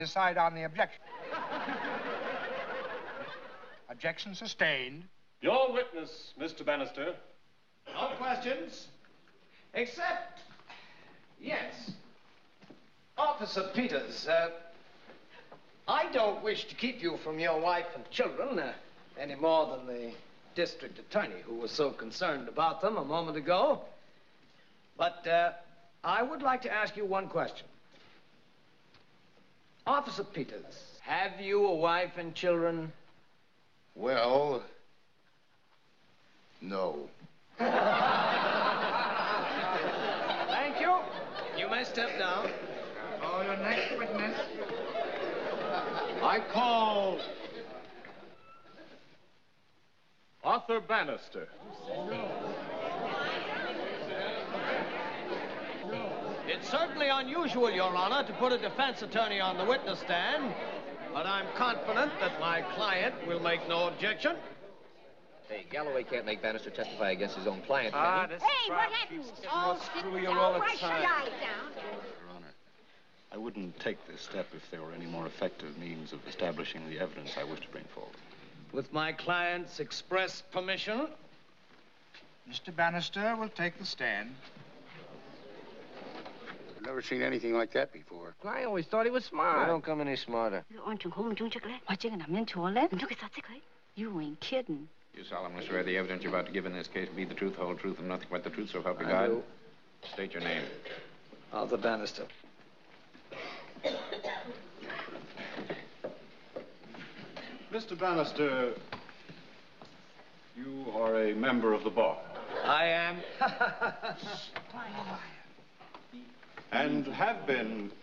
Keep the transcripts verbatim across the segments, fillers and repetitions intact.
Decide on the objection. Objection sustained. Your witness, Mister Bannister. No questions. Except, yes. Officer Peters, uh, I don't wish to keep you from your wife and children uh, any more than the district attorney who was so concerned about them a moment ago. But uh, I would like to ask you one question. Officer Peters, have you a wife and children? Well, no. Thank you. You may step down. Oh, your next witness. I call Arthur Bannister. It's certainly unusual, Your Honor, to put a defense attorney on the witness stand, but I'm confident that my client will make no objection. Hey, Galloway can't make Bannister testify against his own client, Ah, can he? this Hey, what crap happened? keeps Oh, screw sit you down. all the Why should time. I lie down? Your Honor, I wouldn't take this step if there were any more effective means of establishing the evidence I wish to bring forward. With my client's express permission. Mister Bannister will take the stand. I've never seen anything like that before. I always thought he was smart. I don't come any smarter. You ain't kidding. You solemnly swear the evidence you're about to give in this case will be the truth, whole truth, and nothing but the truth, so help you I God? do. State your name. Arthur Bannister. Mister Bannister, you are a member of the bar. I am. And have been,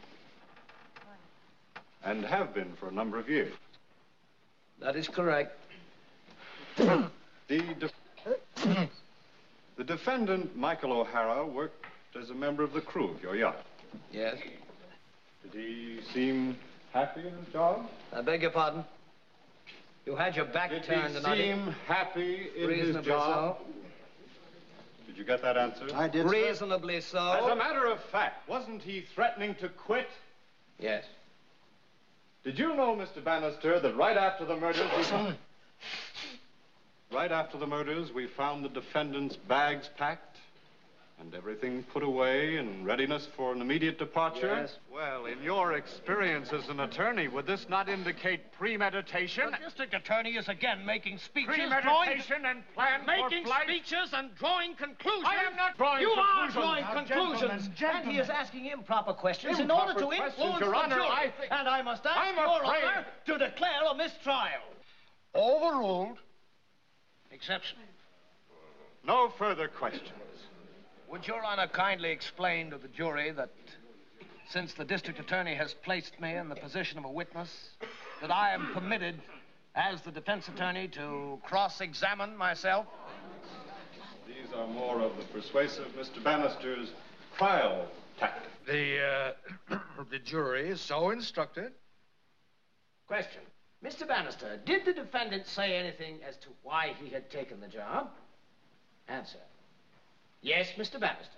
and have been for a number of years. That is correct. The, de the defendant, Michael O'Hara, worked as a member of the crew of your yacht. Yes. Did he seem happy in his job? I beg your pardon? You had your back Did turned he and I seem happy in his Reasonably job? so. Did you get that answer? I did, sir. Reasonably so. As a matter of fact, wasn't he threatening to quit? Yes. Did you know, Mister Bannister, that right after the murders, we... right after the murders, we found the defendant's bags packed and everything put away in readiness for an immediate departure? Yes. Well, in your experience as an attorney, would this not indicate premeditation? The district attorney is again making speeches, Premeditation and plan making for flight? speeches and drawing conclusions. I am not drawing you conclusions. You are drawing Now, conclusions. gentlemen, gentlemen. And he is asking improper questions Improper in order to questions, influence Your the Honor, jury. I think- And I must ask I'm Your afraid- Honor to declare a mistrial. Overruled. Exception. No further questions. Would Your Honor kindly explain to the jury that since the district attorney has placed me in the position of a witness, that I am permitted, as the defense attorney, to cross-examine myself? These are more of the persuasive Mister Bannister's trial tactics. The, uh, the jury is so instructed. Question. Mister Bannister, did the defendant say anything as to why he had taken the job? Answer. Yes, Mister Bannister.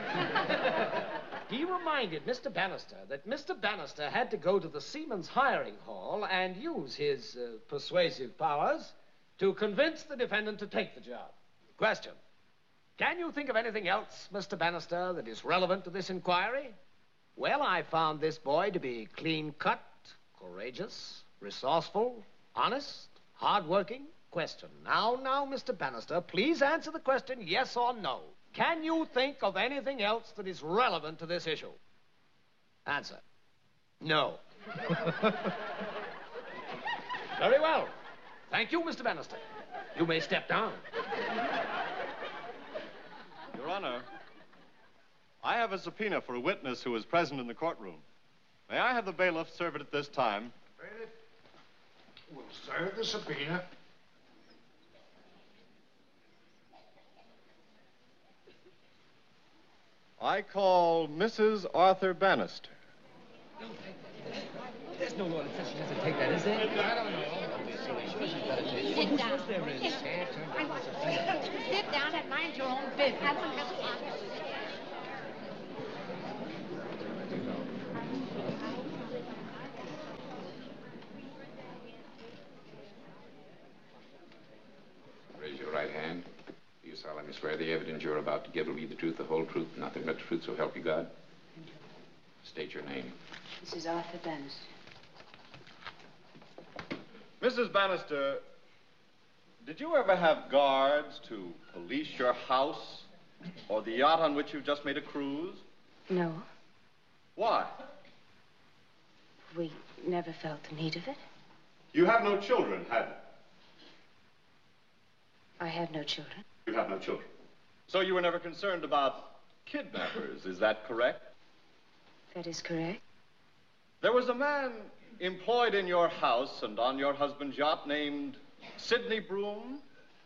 He reminded Mister Bannister that Mister Bannister had to go to the Seamen's Hiring Hall and use his uh, persuasive powers to convince the defendant to take the job. Question. Can you think of anything else, Mister Bannister, that is relevant to this inquiry? Well, I found this boy to be clean-cut, courageous, resourceful, honest, hardworking. Question. Now, now, Mister Bannister, please answer the question yes or no. Can you think of anything else that is relevant to this issue? Answer. No. Very well. Thank you, Mister Bannister. You may step down. Your Honor, I have a subpoena for a witness who was present in the courtroom. May I have the bailiff serve it at this time? Bailiff will serve the subpoena. I call Missus Arthur Bannister. There's no law that says she doesn't take that, is there? I don't know. Sit down. I want you sit down and mind your own business. Have some help. swear the evidence you're about to give will be the truth, the whole truth, nothing but the truth, so help you God? State your name. Missus Arthur Bannister. Missus Bannister, did you ever have guards to police your house or the yacht on which you've just made a cruise? No, Why? we never felt the need of it. You have no children, have you? I had no children. You have no children. So you were never concerned about kidnappers, is that correct? That is correct. There was a man employed in your house and on your husband's yacht named Sidney Broom.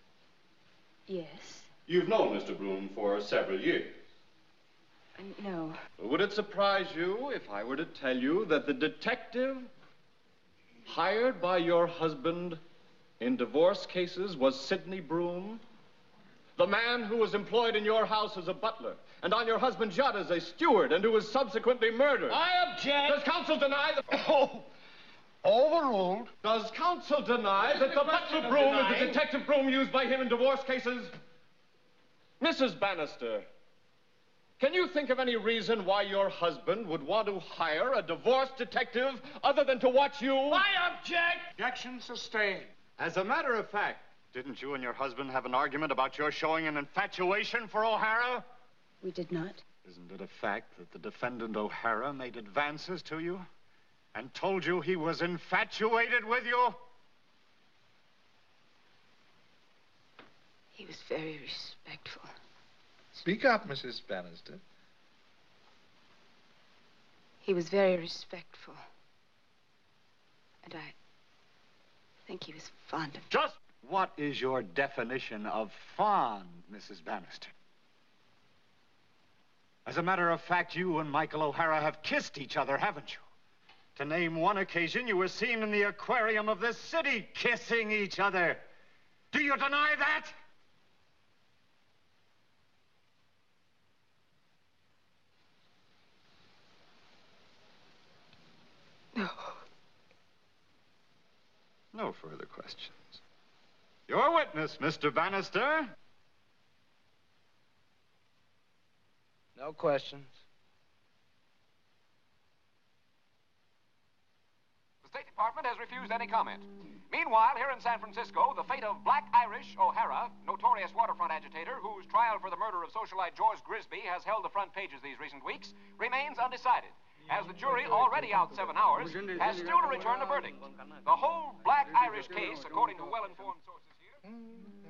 Yes. You've known Mister Broom for several years. Uh, no. Would it surprise you if I were to tell you that the detective hired by your husband in divorce cases was Sidney Broom? The man who was employed in your house as a butler and on your husband's yacht as a steward and who was subsequently murdered. I object. Does counsel deny the... Oh, overruled. Does counsel deny that the butler Broom is the detective Broom used by him in divorce cases? Missus Bannister, can you think of any reason why your husband would want to hire a divorce detective other than to watch you? I object. Objection sustained. As a matter of fact, didn't you and your husband have an argument about your showing an infatuation for O'Hara? We did not. Isn't it a fact that the defendant O'Hara made advances to you and told you he was infatuated with you? He was very respectful. Speak up, Missus Bannister. He was very respectful. And I think he was fond of... Just what is your definition of fond, Missus Bannister? As a matter of fact, you and Michael O'Hara have kissed each other, haven't you? To name one occasion, you were seen in the aquarium of this city kissing each other. Do you deny that? No. No further questions. Your witness, Mister Bannister. No questions. The State Department has refused any comment. Meanwhile, here in San Francisco, the fate of Black Irish O'Hara, notorious waterfront agitator whose trial for the murder of socialite George Grisby has held the front pages these recent weeks, remains undecided, as the jury, already out seven hours, has still to return a verdict. The whole Black Irish case, according to well-informed sources here...